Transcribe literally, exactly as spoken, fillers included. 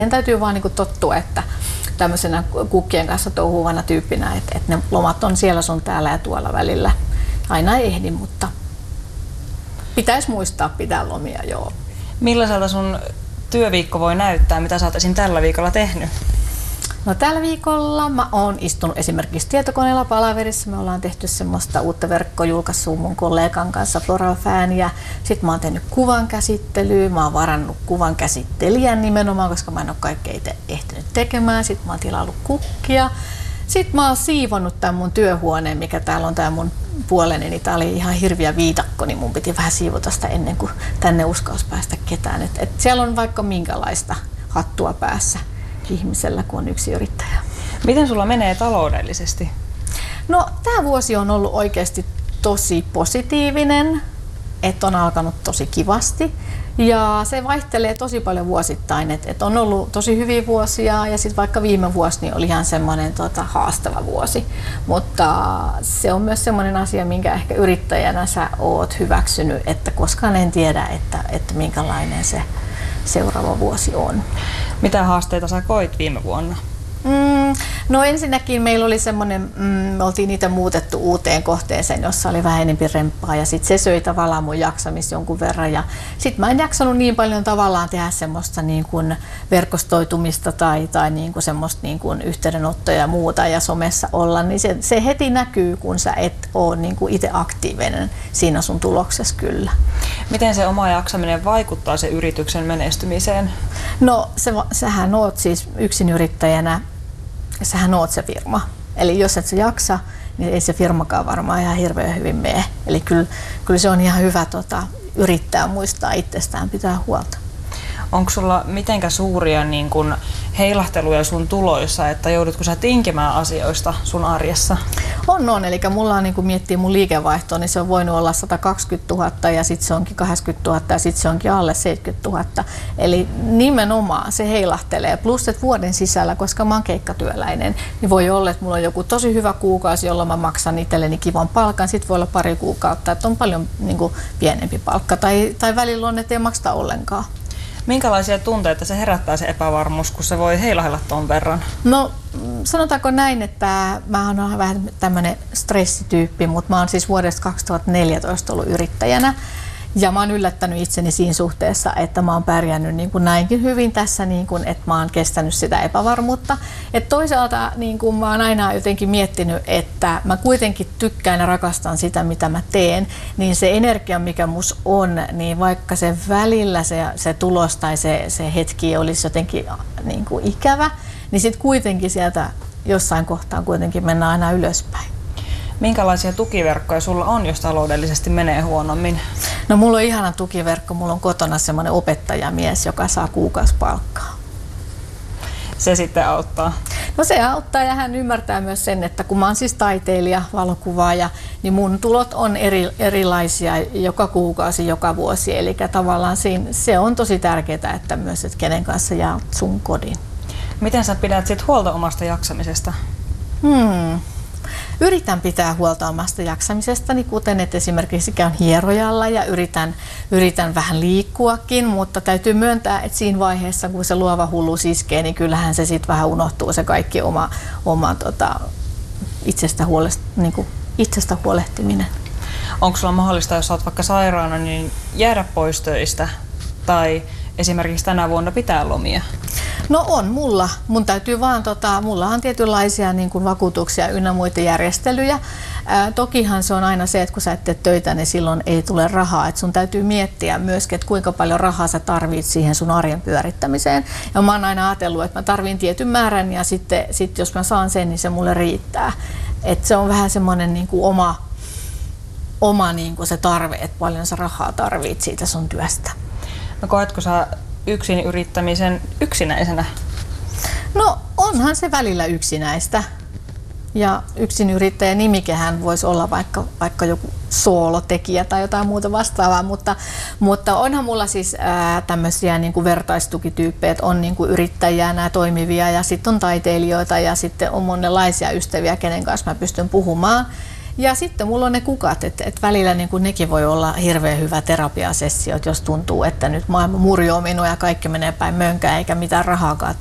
Täytyy vaan niin kuin tottua, että tämmöisenä kukkien kanssa touhuvana tyyppinä, että, että ne lomat on siellä sun täällä ja tuolla välillä. Aina ei ehdi, mutta pitäisi muistaa pitää lomia, joo. Millaiselta sun työviikko voi näyttää? Mitä sä oot esim. Tällä viikolla tehnyt? No tällä viikolla mä oon istunut esimerkiksi tietokoneella palaverissa. Me ollaan tehty semmoista uutta verkkojulkaisua mun kollegan kanssa Floral Fan, ja sit mä oon tehnyt kuvan käsittelyä. Mä oon varannut kuvan käsittelijän nimenomaan, koska mä en oo kaikkea itse ehtinyt tekemään. Sit mä oon tilaillut kukkia. Sitten mä oon siivonnut tämän mun työhuoneen, mikä täällä on tää mun puoleni, niin tää oli ihan hirviä viidakko, niin mun piti vähän siivota sitä ennen kuin tänne uskalsi päästä ketään. Et, et siellä on vaikka minkälaista hattua päässä ihmisellä, kun on yksi yrittäjä. Miten sulla menee taloudellisesti? No tää vuosi on ollut oikeasti tosi positiivinen, että on alkanut tosi kivasti. Ja se vaihtelee tosi paljon vuosittain, että et on ollut tosi hyviä vuosia ja sitten vaikka viime vuosi niin oli ihan semmoinen tota, haastava vuosi. Mutta se on myös semmoinen asia, minkä ehkä yrittäjänä sä oot hyväksynyt, että koskaan en tiedä, että, että minkälainen se seuraava vuosi on. Mitä haasteita sä koit viime vuonna? Mm, no ensinnäkin meillä oli semmoinen, mm, me oltiin niitä muutettu uuteen kohteeseen, jossa oli vähän enemmän remppaa, ja sitten se söi tavallaan mun jaksamista jonkun verran, ja sitten mä en jaksanut niin paljon tavallaan tehdä semmoista niin kuin verkostoitumista tai, tai niin kuin semmoista niin kuin yhteydenottoja ja muuta ja somessa olla, niin se, se heti näkyy, kun sä et ole niin kuin itse aktiivinen siinä sun tuloksessa kyllä. Miten se oma jaksaminen vaikuttaa sen yrityksen menestymiseen? No se, sähän oot siis yksinyrittäjänä, sähän oot se firma. Eli jos et sä jaksa, niin ei se firmakaan varmaan ihan hirveän hyvin mene. Eli kyllä, kyllä se on ihan hyvä tota, yrittää muistaa itsestään, pitää huolta. Onko sulla mitenkä suuria niin kun heilahteluja sun tuloissa, että joudutko sä tinkimään asioista sun arjessa? On, on. Eli mulla on, niin kun miettii mun liikevaihtoa, niin se on voinut olla sata kaksikymmentätuhatta ja sitten se onkin kahdeksankymmentätuhatta ja sitten se onkin alle seitsemänkymmentätuhatta. Eli nimenomaan se heilahtelee. Plus, että vuoden sisällä, koska mä oon keikkatyöläinen, niin voi olla, että mulla on joku tosi hyvä kuukausi, jolloin mä maksan itselleni kivan palkan. Sitten voi olla pari kuukautta, että on paljon niin kun pienempi palkka. Tai, tai välillä on, että ei makseta ollenkaan. Minkälaisia tunteita se herättää se epävarmuus, kun se voi heilahdella ton verran? No sanotaanko näin, että mä oon vähän tämmönen stressityyppi, mutta mä oon siis vuodesta kaksituhattaneljätoista ollut yrittäjänä. Ja mä oon yllättänyt itseni siinä suhteessa, että mä oon pärjännyt niin kuin näinkin hyvin tässä, niin kuin, että mä oon kestänyt sitä epävarmuutta. Et toisaalta niin kuin mä oon aina jotenkin miettinyt, että mä kuitenkin tykkään ja rakastan sitä, mitä mä teen, niin se energia, mikä mus on, niin vaikka se välillä se, se tulos tai se, se hetki olisi jotenkin niin kuin ikävä, niin sitten kuitenkin sieltä jossain kohtaan kuitenkin mennään aina ylöspäin. Minkälaisia tukiverkkoja sulla on, jos taloudellisesti menee huonommin? No mulla on ihana tukiverkko. Mulla on kotona semmoinen opettajamies, joka saa kuukausipalkkaa. Se sitten auttaa? No se auttaa ja hän ymmärtää myös sen, että kun mä oon siis taiteilija, valokuvaaja, niin mun tulot on eri, erilaisia joka kuukausi, joka vuosi. Eli tavallaan siinä, se on tosi tärkeää, että myös, että kenen kanssa jaat sun kodin. Miten sä pidät sit huolta omasta jaksamisesta? Hmm. Yritän pitää huolta omasta jaksamisestani, kuten että esimerkiksi käyn hierojalla ja yritän, yritän vähän liikkuakin, mutta täytyy myöntää, että siinä vaiheessa, kun se luova hulluus iskee, niin kyllähän se sitten vähän unohtuu se kaikki oma, oma tota, itsestä, huolest, niin kuin itsestä huolehtiminen. Onko sulla mahdollista, jos olet vaikka sairaana, niin jäädä pois töistä tai esimerkiksi tänä vuonna pitää lomia? No on mulla. Mun täytyy vaan, tota, mulla on tietynlaisia niin kuin vakuutuksia ynnä muita järjestelyjä. Ää, tokihan se on aina se, että kun sä et tee töitä, niin silloin ei tule rahaa. Et sun täytyy miettiä myöskin, että kuinka paljon rahaa sä tarvit siihen sun arjen pyörittämiseen. Ja mä oon aina ajatellut, että mä tarvin tietyn määrän ja sitten sit jos mä saan sen, niin se mulle riittää. Et se on vähän semmoinen niin kuin oma, oma niin kuin se tarve, että paljon sä rahaa tarvit siitä sun työstä. No koetko sä yksin yrittämisen yksinäisenä? No onhan se välillä yksinäistä. Ja yksinyrittäjän nimikehän voisi olla vaikka, vaikka joku soolotekijä tai jotain muuta vastaavaa, mutta, mutta onhan mulla siis ää, tämmöisiä niin kuin vertaistukityyppejä, että on niin kuin yrittäjiä, nämä toimivia ja sitten on taiteilijoita ja sitten on monenlaisia ystäviä, kenen kanssa mä pystyn puhumaan. Ja sitten mulla on ne kukat, että et välillä niin kun nekin voi olla hirveän hyvä terapiasessio, jos tuntuu, että nyt maailma murjoo minua ja kaikki menee päin mönkään eikä mitään rahaakaan